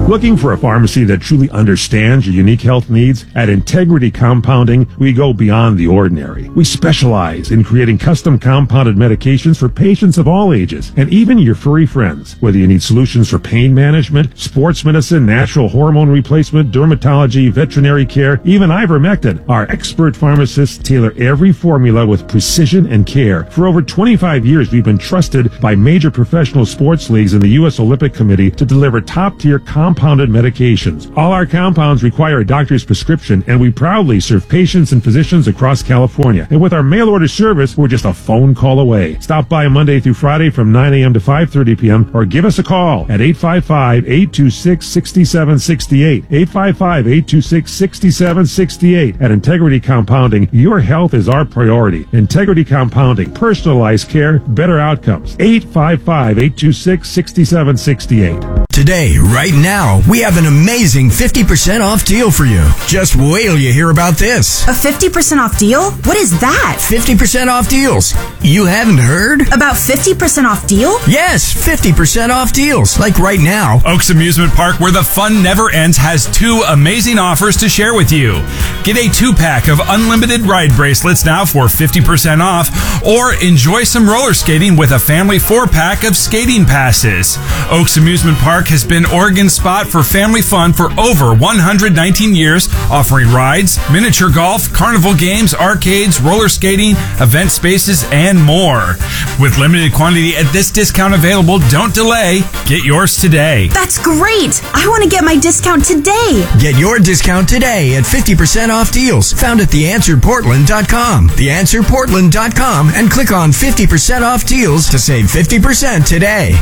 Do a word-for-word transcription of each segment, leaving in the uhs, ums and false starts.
Looking for a pharmacy that truly understands your unique health needs? At Integrity Compounding, we go beyond the ordinary. We specialize in creating custom compounded medications for patients of all ages, and even your furry friends. Whether you need solutions for pain management, sports medicine, natural hormone replacement, dermatology, veterinary care, even ivermectin, our expert pharmacists tailor every formula with precision and care. For over twenty-five years, we've been trusted by major professional sports leagues and the U S Olympic Committee to deliver top-tier compounded medications. All our compounds require a doctor's prescription, and we proudly serve patients and physicians across California. And with our mail-order service, we're just a phone call away. Stop by Monday through Friday from nine a.m. to five thirty p.m. or give us a call at eight five five, eight two six, six seven six eight. eight five five, eight two six, six seven six eight. At Integrity Compounding, your health is our priority. Integrity Compounding, personalized care, better outcomes. eight five five, eight two six, six seven six eight. Today, right now, we have an amazing fifty percent off deal for you. Just wait till you hear about this. A fifty percent off deal? What is that? fifty percent off deals. You haven't heard? About fifty percent off deal? Yes, fifty percent off deals. Like right now. Oaks Amusement Park, where the fun never ends, has two amazing offers to share with you. Get a two-pack of unlimited ride bracelets now for fifty percent off, or enjoy some roller skating with a family four-pack of skating passes. Oaks Amusement Park has been Oregon's spot for family fun for over one hundred nineteen years, offering rides, miniature golf, carnival games, arcades, roller skating, event spaces, and more. With limited quantity at this discount available, don't delay. Get yours today. That's great! I want to get my discount today. Get your discount today at fifty percent off deals found at the answer portland dot com. the answer portland dot com and click on fifty percent off deals to save fifty percent today.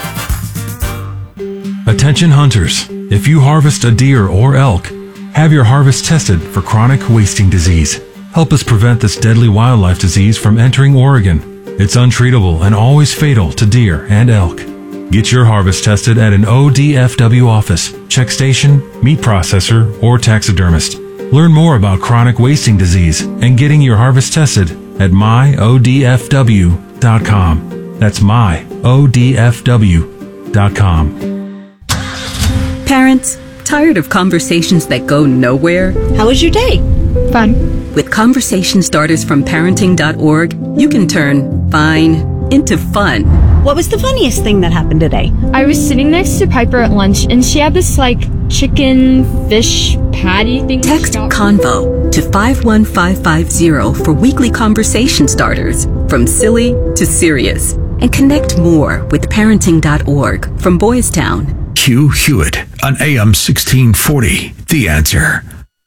Attention hunters, if you harvest a deer or elk, have your harvest tested for chronic wasting disease. Help us prevent this deadly wildlife disease from entering Oregon. It's untreatable and always fatal to deer and elk. Get your harvest tested at an O D F W office, check station, meat processor, or taxidermist. Learn more about chronic wasting disease and getting your harvest tested at my O D F W dot com. That's my O D F W dot com. Parents, tired of conversations that go nowhere? How was your day? Fun. With conversation starters from parenting dot org, you can turn fine into fun. What was the funniest thing that happened today? I was sitting next to Piper at lunch, and she had this, like, chicken fish patty thing. Text CONVO to five one five five zero for weekly conversation starters, from silly to serious. And connect more with parenting dot org from Boys Town. Hugh Hewitt on A M sixteen forty, The Answer.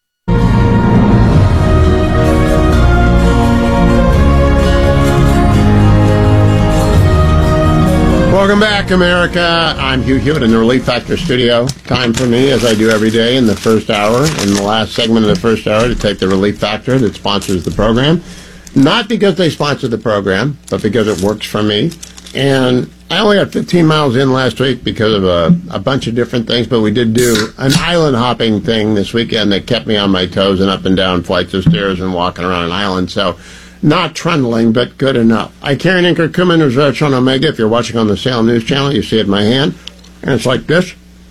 Welcome back, America. I'm Hugh Hewitt in the Relief Factor studio. Time for me, as I do every day in the first hour, in the last segment of the first hour, to take the Relief Factor that sponsors the program. Not because they sponsor the program, but because it works for me. And I only got fifteen miles in last week because of a, a bunch of different things, but we did do an island hopping thing this weekend that kept me on my toes and up and down flights of stairs and walking around an island. So not trundling, but good enough. I carry an curcumin or resveratrol omega. If you're watching on the Salem News Channel, you see it in my hand. And it's like this.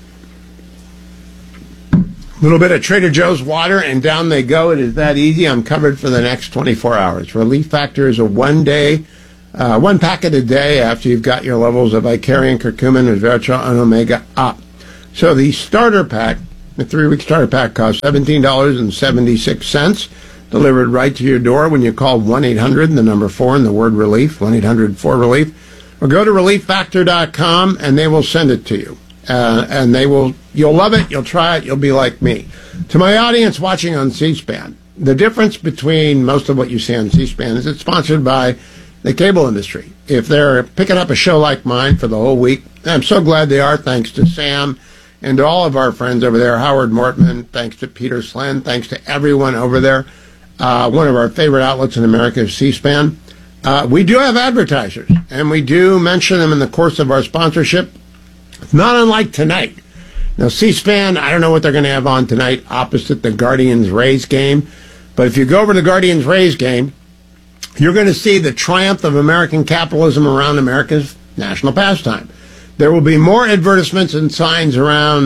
A little bit of Trader Joe's water, and down they go. It is that easy. I'm covered for the next twenty-four hours. Relief Factor is a one-day Uh, one packet a day after you've got your levels of Icarian, curcumin, resveratrol, and omega up. So the starter pack, the three-week starter pack, costs seventeen dollars and seventy-six cents, delivered right to your door when you call one eight hundred, the number four, and the word relief, one eight hundred four relief, or go to relief factor dot com, and they will send it to you. Uh, and they will, you'll love it, you'll try it, you'll be like me. To my audience watching on C-SPAN, the difference between most of what you see on C-SPAN is it's sponsored by the cable industry. If they're picking up a show like mine for the whole week, I'm so glad they are, thanks to Sam and to all of our friends over there, Howard Mortman, thanks to Peter Slen, thanks to everyone over there. Uh, one of our favorite outlets in America is C-SPAN. Uh, we do have advertisers, and we do mention them in the course of our sponsorship, not unlike tonight. Now, C-SPAN, I don't know what they're going to have on tonight opposite the Guardians-Rays game, but if you go over to the Guardians-Rays game, you're going to see the triumph of American capitalism around America's national pastime. There will be more advertisements and signs around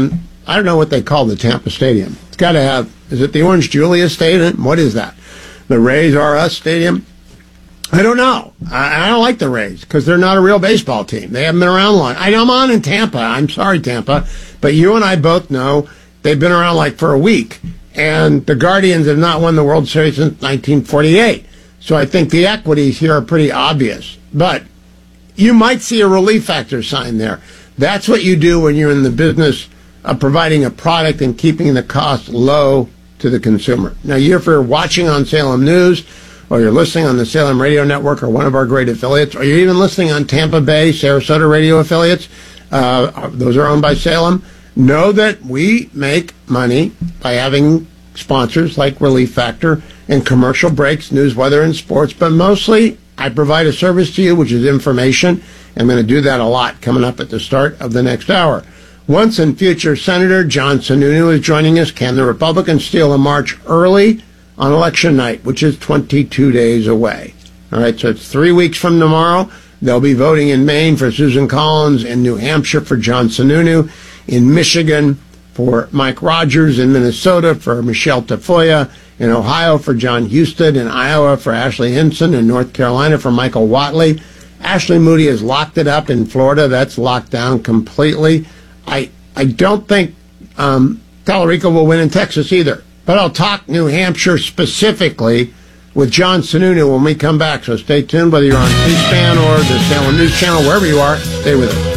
I don't know what they call the Tampa Stadium. It's got to have, is it the Orange Julius Stadium? What is that? The Rays R Us Stadium? I don't know. I, I don't like the Rays because they're not a real baseball team. They haven't been around long. I know I'm on in Tampa. I'm sorry, Tampa. But you and I both know they've been around like for a week. And the Guardians have not won the World Series since nineteen forty-eight. So I think the equities here are pretty obvious. But you might see a relief factor sign there. That's what you do when you're in the business of providing a product and keeping the cost low to the consumer. Now, if you're watching on Salem News, or you're listening on the Salem Radio Network or one of our great affiliates, or you're even listening on Tampa Bay, Sarasota radio affiliates, uh, those are owned by Salem, know that we make money by having sponsors like Relief Factor and commercial breaks, news, weather, and sports, but mostly I provide a service to you, which is information. I'm going to do that a lot coming up at the start of the next hour. Once and future Senator John Sununu is joining us. Can the Republicans steal a march early on election night, which is twenty-two days away? All right, so it's three weeks from tomorrow. They'll be voting in Maine for Susan Collins, in New Hampshire for John Sununu, in Michigan for Mike Rogers, in Minnesota for Michelle Tafoya, in Ohio for John Husted, in Iowa for Ashley Hinson, in North Carolina for Michael Whatley. Ashley Moody has locked it up in Florida. That's locked down completely. I I don't think um, Tallarico will win in Texas either. But I'll talk New Hampshire specifically with John Sununu when we come back. So stay tuned, whether you're on C-SPAN or the Salem News Channel, wherever you are, stay with us.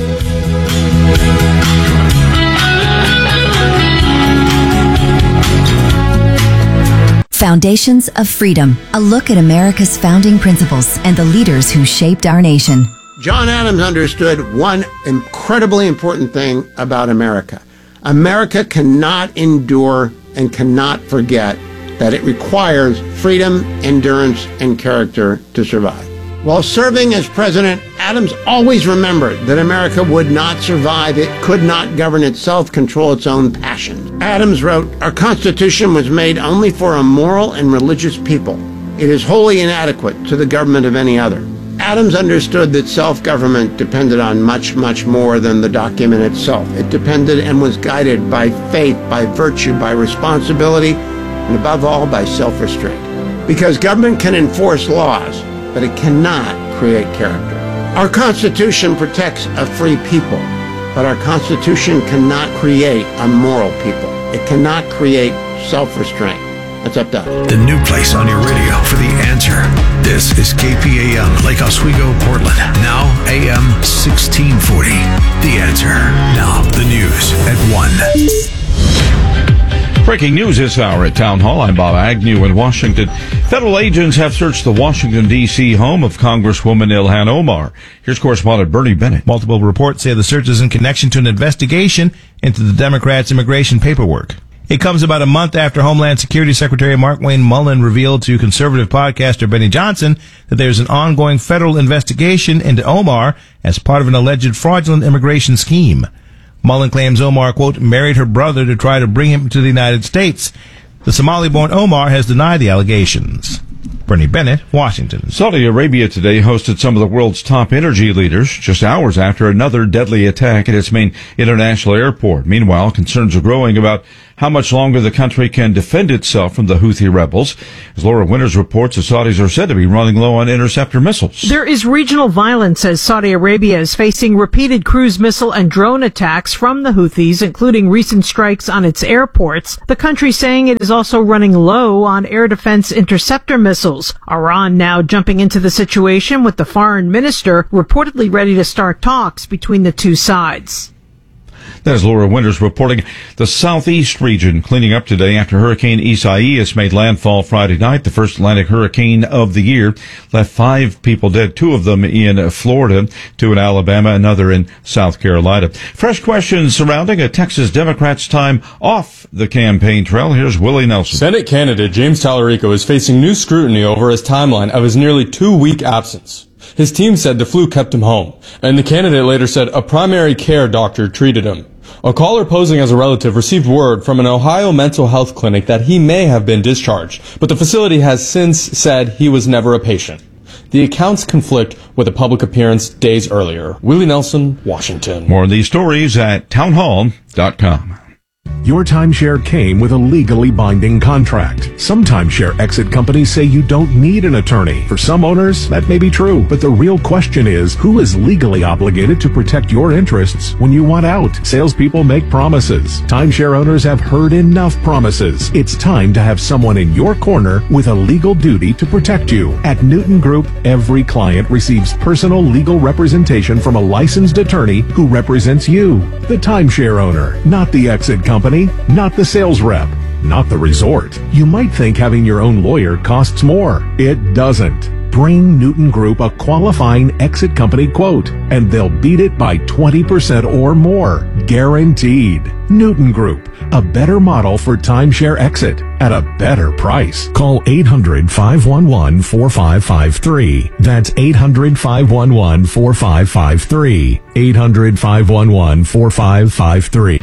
Foundations of Freedom, a look at America's founding principles and the leaders who shaped our nation. John Adams understood one incredibly important thing about America. America cannot endure and cannot forget that it requires freedom, endurance, and character to survive. While serving as president, Adams always remembered that America would not survive. It could not govern itself, control its own passions. Adams wrote, "Our Constitution was made only for a moral and religious people. It is wholly inadequate to the government of any other." Adams understood that self-government depended on much, much more than the document itself. It depended and was guided by faith, by virtue, by responsibility, and above all, by self-restraint. Because government can enforce laws, but it cannot create character. Our Constitution protects a free people, but our Constitution cannot create a moral people. It cannot create self-restraint. That's up to us. The new place on your radio for The Answer. This is K P A M, Lake Oswego, Portland. Now A M sixteen forty. The Answer. Now the news at one. Breaking news this hour at Town Hall. I'm Bob Agnew in Washington. Federal agents have searched the Washington, D C home of Congresswoman Ilhan Omar. Here's correspondent Bernie Bennett. Multiple reports say the search is in connection to an investigation into the Democrats' immigration paperwork. It comes about a month after Homeland Security Secretary Markwayne Mullin revealed to conservative podcaster Benny Johnson that there's an ongoing federal investigation into Omar as part of an alleged fraudulent immigration scheme. Mullin claims Omar, quote, married her brother to try to bring him to the United States. The Somali-born Omar has denied the allegations. Bernie Bennett, Washington. Saudi Arabia today hosted some of the world's top energy leaders just hours after another deadly attack at its main international airport. Meanwhile, concerns are growing about how much longer the country can defend itself from the Houthi rebels. As Laura Winters reports, the Saudis are said to be running low on interceptor missiles. There is regional violence as Saudi Arabia is facing repeated cruise missile and drone attacks from the Houthis, including recent strikes on its airports. The country saying it is also running low on air defense interceptor missiles. Iran now jumping into the situation with the foreign minister reportedly ready to start talks between the two sides. That is Laura Winters reporting. The southeast region cleaning up today after Hurricane Isaias made landfall Friday night. The first Atlantic hurricane of the year left five people dead, two of them in Florida, two in Alabama, another in South Carolina. Fresh questions surrounding a Texas Democrat's time off the campaign trail. Here's Willie Nelson. Senate candidate James Tallarico is facing new scrutiny over his timeline of his nearly two-week absence. His team said the flu kept him home, and the candidate later said a primary care doctor treated him. A caller posing as a relative received word from an Ohio mental health clinic that he may have been discharged, but the facility has since said he was never a patient. The accounts conflict with a public appearance days earlier. Willie Nelson, Washington. More of these stories at townhall dot com. Your timeshare came with a legally binding contract. Some timeshare exit companies say you don't need an attorney. For some owners, that may be true, but the real question is, who is legally obligated to protect your interests when you want out? Salespeople make promises. Timeshare owners have heard enough promises. It's time to have someone in your corner with a legal duty to protect you. At Newton Group, every client receives personal legal representation from a licensed attorney who represents you, the timeshare owner, not the exit company. Not the sales rep, not the resort. You might think having your own lawyer costs more. It doesn't. Bring Newton Group a qualifying exit company quote, and they'll beat it by twenty percent or more. Guaranteed. Newton Group, a better model for timeshare exit at a better price. Call eight hundred, five one one, four five five three. That's eight hundred, five one one, four five five three. eight hundred, five one one, four five five three.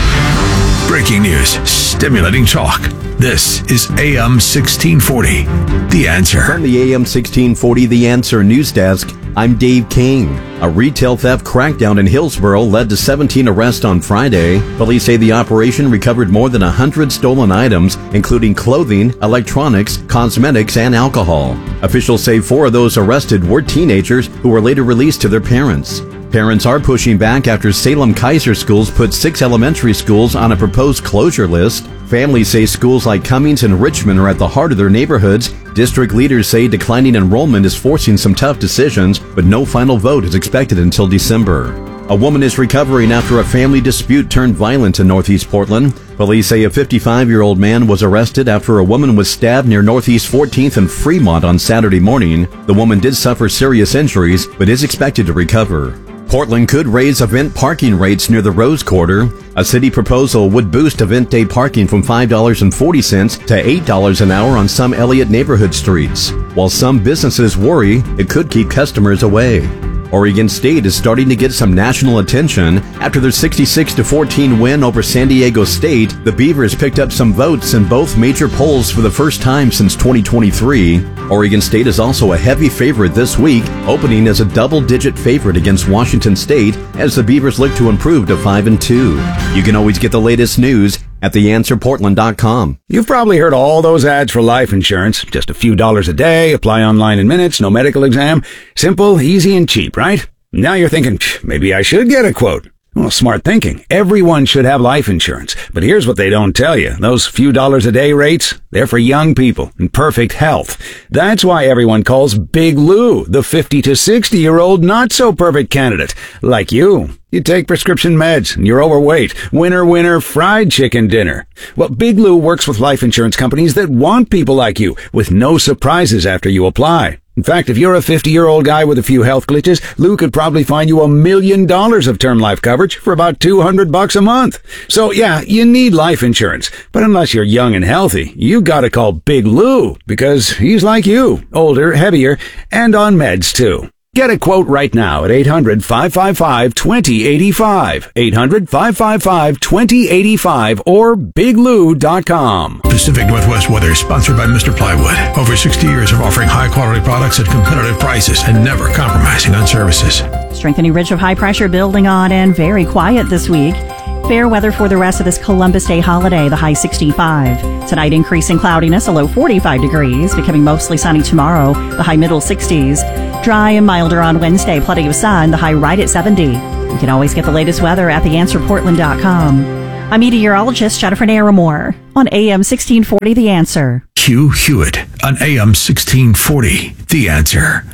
Breaking news, stimulating talk. This is A M sixteen forty, The Answer. From the A M sixteen forty The Answer news desk, I'm Dave King. A retail theft crackdown in Hillsborough led to seventeen arrests on Friday. Police say the operation recovered more than one hundred stolen items, including clothing, electronics, cosmetics, and alcohol. Officials say four of those arrested were teenagers who were later released to their parents. Parents are pushing back after Salem Kaiser Schools put six elementary schools on a proposed closure list. Families say schools like Cummings and Richmond are at the heart of their neighborhoods. District leaders say declining enrollment is forcing some tough decisions, but no final vote is expected until December. A woman is recovering after a family dispute turned violent in Northeast Portland. Police say a fifty-five-year-old man was arrested after a woman was stabbed near Northeast fourteenth and Fremont on Saturday morning. The woman did suffer serious injuries, but is expected to recover. Portland could raise event parking rates near the Rose Quarter. A city proposal would boost event day parking from five dollars and forty cents to eight dollars an hour on some Elliott neighborhood streets. While some businesses worry it could keep customers away. Oregon State is starting to get some national attention. After their sixty-six to fourteen win over San Diego State, the Beavers picked up some votes in both major polls for the first time since twenty twenty-three. Oregon State is also a heavy favorite this week, opening as a double-digit favorite against Washington State as the Beavers look to improve to five and two. You can always get the latest news at the answer portland dot com. You've probably heard all those ads for life insurance. Just a few dollars a day, apply online in minutes, no medical exam. Simple, easy, and cheap, right? Now you're thinking, maybe I should get a quote. Well, smart thinking. Everyone should have life insurance. But here's what they don't tell you. Those few dollars a day rates, they're for young people in perfect health. That's why everyone calls Big Lou the fifty to sixty year old not so perfect candidate. Like you. You take prescription meds and you're overweight. Winner, winner, fried chicken dinner. Well, Big Lou works with life insurance companies that want people like you with no surprises after you apply. In fact, if you're a fifty-year-old guy with a few health glitches, Lou could probably find you a million dollars of term life coverage for about two hundred bucks a month. So yeah, you need life insurance. But unless you're young and healthy, you gotta call Big Lou because he's like you, older, heavier, and on meds too. Get a quote right now at eight hundred, five five five, two zero eight five, eight hundred, five five five, two zero eight five, or big lou dot com. Pacific Northwest Weather, sponsored by Mister Plywood. Over sixty years of offering high-quality products at competitive prices and never compromising on services. Strengthening ridge of high pressure building on and very quiet this week. Fair weather for the rest of this Columbus Day holiday, the high sixty-five. Tonight, increasing cloudiness, a low forty-five degrees, becoming mostly sunny tomorrow, the high middle sixties. Dry and milder on Wednesday, plenty of sun, the high right at seventy. You can always get the latest weather at the answer portland dot com. I'm meteorologist Jennifer Naramore on A M sixteen forty The Answer. Hugh Hewitt on A M sixteen forty The Answer.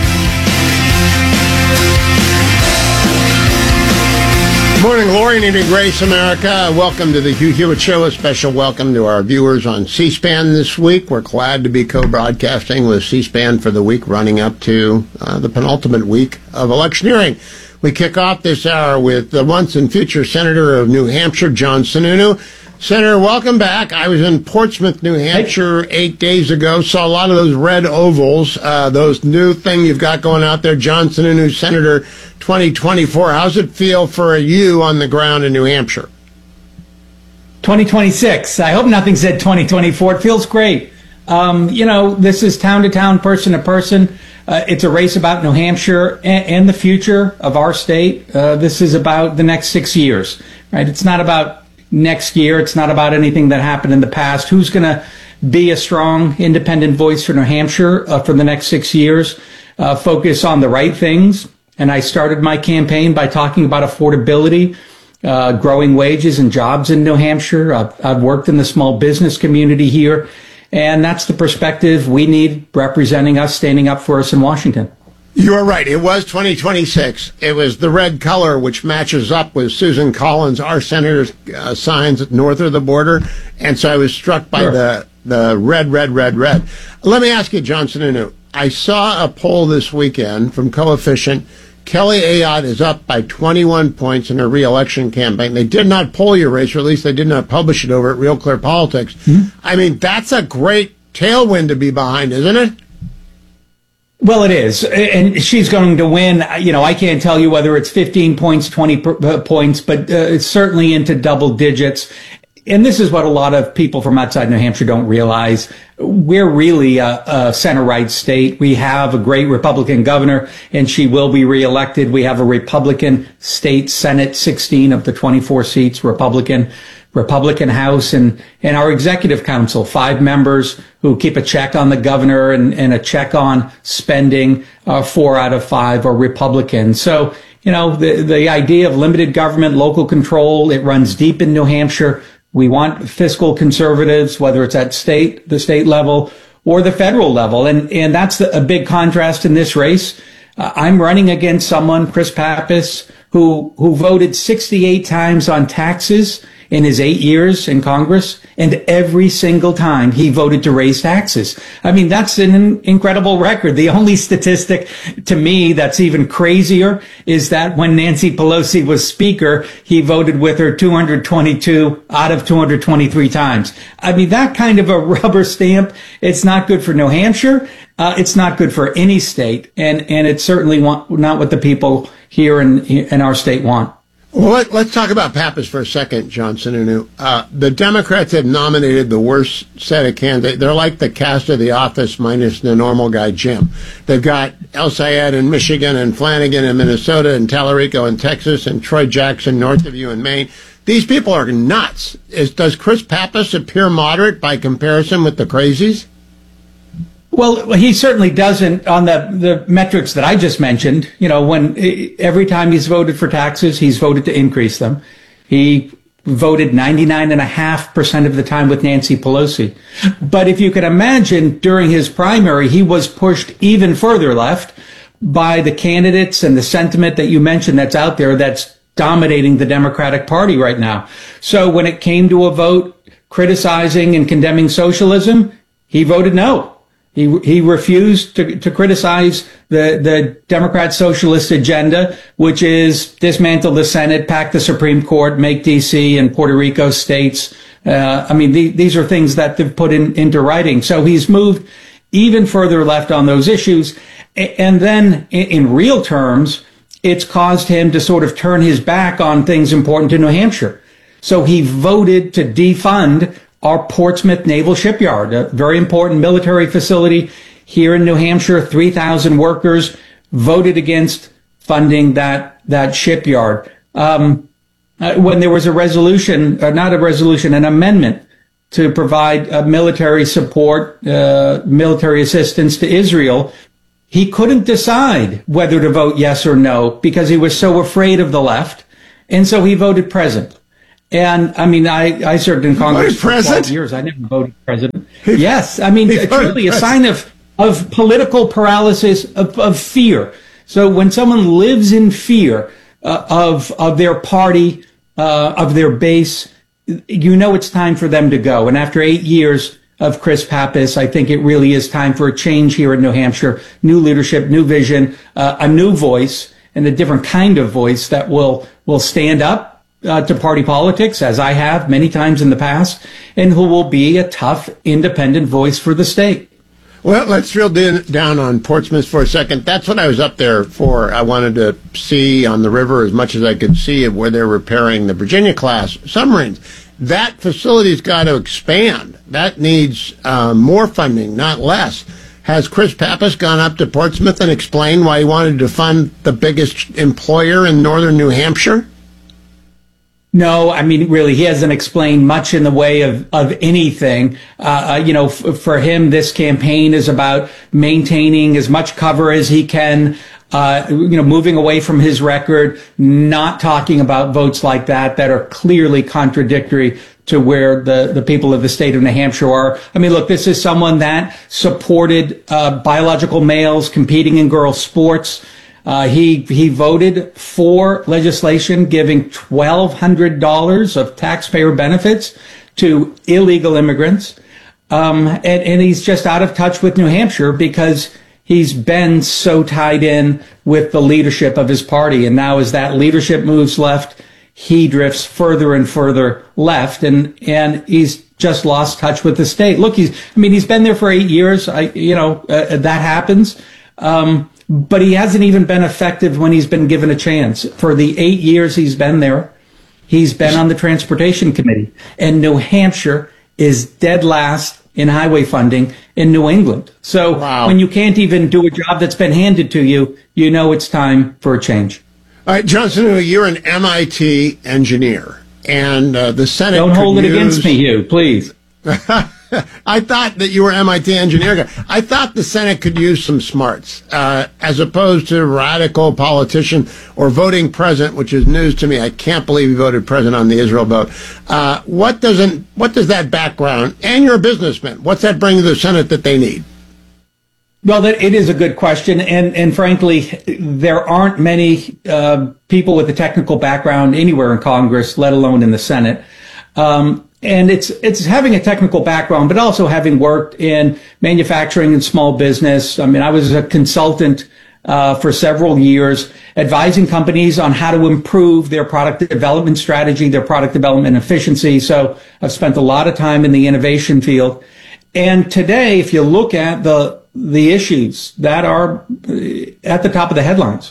Good morning, glory and evening, grace, America. Welcome to the Hugh Hewitt Show. A special welcome to our viewers on C-SPAN this week. We're glad to be co-broadcasting with C-SPAN for the week running up to uh, the penultimate week of electioneering. We kick off this hour with the once and future Senator of New Hampshire, John Sununu. Senator, welcome back. I was in Portsmouth, New Hampshire eight days ago. Saw a lot of those red ovals, uh, those new thing you've got going out there. John Sununu, Senator twenty twenty-four. How's it feel for you on the ground in New Hampshire? twenty twenty-six. I hope nothing said twenty twenty-four. It feels great. Um, you know, this is town to town, person to person. Uh, it's a race about New Hampshire and, and the future of our state. Uh, this is about the next six years, right? It's not about next year. It's not about anything that happened in the past. Who's going to be a strong independent voice for New Hampshire uh, for the next six years? Uh, focus on the right things. And I started my campaign by talking about affordability, uh, growing wages and jobs in New Hampshire. I've, I've worked in the small business community here. And that's the perspective we need representing us, standing up for us in Washington. You are right. It was twenty twenty-six. It was the red color, which matches up with Susan Collins, our senator's uh, signs north of the border. And so I was struck by sure. the, the red, red, red, red. Let me ask you, Johnson Anu. I saw a poll this weekend from Coefficient. Kelly Ayotte is up by twenty-one points in her re-election campaign. They did not poll your race, or at least they did not publish it over at Real Clear Politics. Mm-hmm. I mean, that's a great tailwind to be behind, isn't it? Well, it is. And she's going to win. You know, I can't tell you whether it's fifteen points, twenty points, but uh, it's certainly into double digits. And this is what a lot of people from outside New Hampshire don't realize. We're really a, a center-right state. We have a great Republican governor, and she will be reelected. We have a Republican state Senate, sixteen of the twenty-four seats, Republican, Republican House, and, and our executive council, five members who keep a check on the governor and, and a check on spending. Uh, four out of five are Republican. So, you know, the, the idea of limited government, local control, it runs deep in New Hampshire. We want fiscal conservatives, whether it's at state, the state level, or the federal level. And, and that's the, a big contrast in this race. Uh, I'm running against someone, Chris Pappas, who, who voted sixty-eight times on taxes in his eight years in Congress, and every single time he voted to raise taxes. I mean, that's an incredible record. The only statistic to me that's even crazier is that when Nancy Pelosi was Speaker, he voted with her two hundred twenty-two out of two hundred twenty-three times. I mean, that kind of a rubber stamp, it's not good for New Hampshire. Uh, it's not good for any state, and, and it's certainly want, not what the people here in, in our state want. Well, let, let's talk about Pappas for a second, Johnson Anu. Uh, the Democrats have nominated the worst set of candidates. They're like the cast of The Office minus the normal guy, Jim. They've got El Sayed in Michigan and Flanagan in Minnesota and Tallarico in Texas and Troy Jackson north of you in Maine. These people are nuts. Is, does Chris Pappas appear moderate by comparison with the crazies? Well, he certainly doesn't on the, the metrics that I just mentioned. You know, when every time he's voted for taxes, he's voted to increase them. He voted ninety-nine point five percent of the time with Nancy Pelosi. But if you can imagine, during his primary, he was pushed even further left by the candidates and the sentiment that you mentioned that's out there that's dominating the Democratic Party right now. So when it came to a vote criticizing and condemning socialism, he voted no. He he refused to, to criticize the, the Democrat socialist agenda, which is dismantle the Senate, pack the Supreme Court, make D C and Puerto Rico states. Uh, I mean, the, these are things that they've put in, into writing. So he's moved even further left on those issues. And then in, in real terms, it's caused him to sort of turn his back on things important to New Hampshire. So he voted to defund our Portsmouth Naval Shipyard, a very important military facility here in New Hampshire. three thousand workers voted against funding that, that shipyard. Um, uh, when there was a resolution, uh, not a resolution, an amendment to provide uh, military support, uh, military assistance to Israel, he couldn't decide whether to vote yes or no because he was so afraid of the left. And so he voted present. And I mean, I, I served in Congress for twelve years. I never voted president. Yes. I mean, it's really a sign of, of political paralysis, of, of fear. So when someone lives in fear uh, of, of their party, uh, of their base, you know it's time for them to go. And after eight years of Chris Pappas, I think it really is time for a change here in New Hampshire. New leadership, new vision, uh, a new voice, and a different kind of voice that will, will stand up Uh, to party politics, as I have many times in the past, and who will be a tough, independent voice for the state. Well, let's drill down on Portsmouth for a second. That's what I was up there for. I wanted to see on the river as much as I could see of where they're repairing the Virginia-class submarines. That facility's got to expand. That needs uh, more funding, not less. Has Chris Pappas gone up to Portsmouth and explained why he wanted to fund the biggest employer in northern New Hampshire? No, I mean, really, he hasn't explained much in the way of, of anything. Uh, you know, f- for him, this campaign is about maintaining as much cover as he can, uh, you know, moving away from his record, not talking about votes like that that are clearly contradictory to where the, the people of the state of New Hampshire are. I mean, look, this is someone that supported uh, biological males competing in girls' sports. Uh, he he voted for legislation giving twelve hundred dollars of taxpayer benefits to illegal immigrants. Um, and, and he's just out of touch with New Hampshire because he's been so tied in with the leadership of his party. And now as that leadership moves left, he drifts further and further left. And, and he's just lost touch with the state. Look, he's, I mean, he's been there for eight years. I, you know, uh, that happens. Um, But he hasn't even been effective when he's been given a chance. For the eight years he's been there, he's been on the Transportation Committee. And New Hampshire is dead last in highway funding in New England. So wow. When you can't even do a job that's been handed to you, you know it's time for a change. All right, John Sununu, you're an M I T engineer. And uh, the Senate Don't hold it use... against me, Hugh, please. I thought that you were M I T engineer guy. I thought the Senate could use some smarts, uh, as opposed to radical politician or voting president, which is news to me. I can't believe he voted president on the Israel vote. Uh, what doesn't, what does that background, and you're a businessman, what's that bring to the Senate that they need? Well, that, it is a good question, and, and frankly, there aren't many uh, people with a technical background anywhere in Congress, let alone in the Senate. Um, And it's it's having a technical background, but also having worked in manufacturing and small business. I mean, I was a consultant uh, for several years, advising companies on how to improve their product development strategy, their product development efficiency. So I've spent a lot of time in the innovation field. And today, if you look at the the issues that are at the top of the headlines,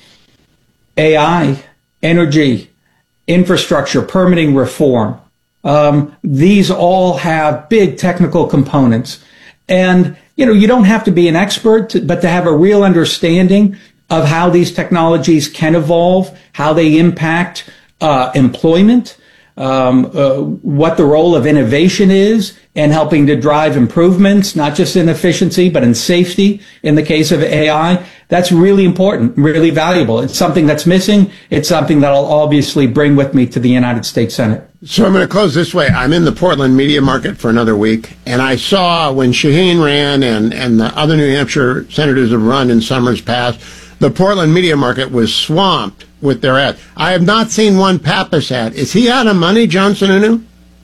A I, energy, infrastructure, permitting reform, Um, these all have big technical components. And, you know, you don't have to be an expert, to, but to have a real understanding of how these technologies can evolve, how they impact uh, employment, um, uh, what the role of innovation is in helping to drive improvements, not just in efficiency, but in safety in the case of A I. That's really important, really valuable. It's something that's missing. It's something that I'll obviously bring with me to the United States Senate. So I'm going to close this way. I'm in the Portland media market for another week, and I saw when Shaheen ran and, and the other New Hampshire senators have run in summers past, the Portland media market was swamped with their ads. I have not seen one Pappas ad. Is he out of money, John Sununu?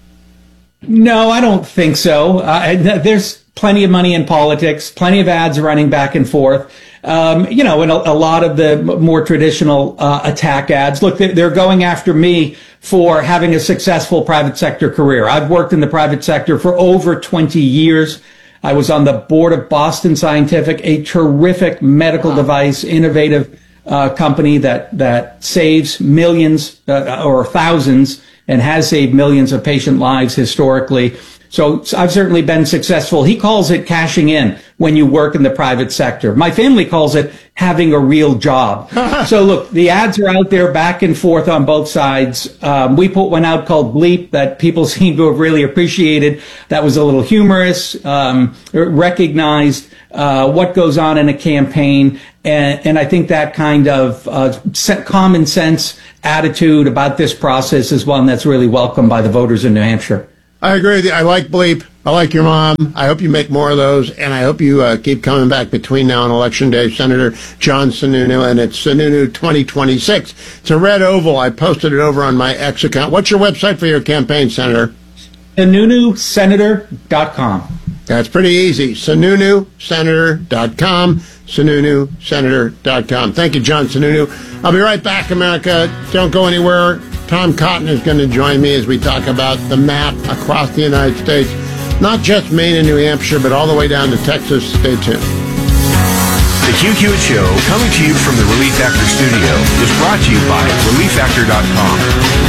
No, I don't think so. Uh, there's plenty of money in politics, plenty of ads running back and forth. Um, you know, and a, a lot of the more traditional uh, attack ads. Look, they're going after me for having a successful private sector career. I've worked in the private sector for over twenty years. I was on the board of Boston Scientific, a terrific medical wow. device, innovative uh, company that that saves millions uh, or thousands and has saved millions of patient lives historically. So I've certainly been successful. He calls it cashing in when you work in the private sector. My family calls it having a real job. So look, the ads are out there back and forth on both sides. Um, we put one out called Bleep that people seem to have really appreciated. That was a little humorous, um, recognized uh, what goes on in a campaign. And, and I think that kind of uh, common sense attitude about this process is one that's really welcomed by the voters in New Hampshire. I agree with you. I like Bleep. I like your mom. I hope you make more of those, and I hope you uh, keep coming back between now and Election Day. Senator John Sununu, and it's Sununu twenty twenty-six. It's a red oval. I posted it over on my X account. What's your website for your campaign, Senator? Sununu Senator dot com. That's pretty easy. Sununu Senator dot com. Sununu Senator dot com. Thank you, John Sununu. I'll be right back, America. Don't go anywhere. Tom Cotton is going to join me as we talk about the map across the United States, not just Maine and New Hampshire, but all the way down to Texas. Stay tuned. The Hugh Hewitt Show, coming to you from the Relief Factor studio, is brought to you by relief factor dot com.